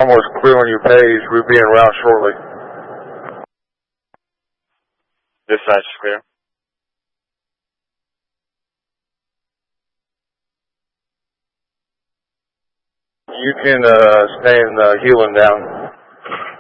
Almost clear on your page. We'll be en route shortly. Dispatch is clear. You can stay in Hewlin down.